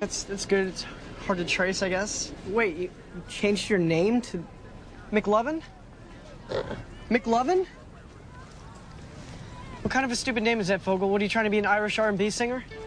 That's good. It's hard to trace, I guess. Wait, you changed your name to McLovin? McLovin? What kind of a stupid name is that, Fogel? What, are you trying to be an Irish R&B singer?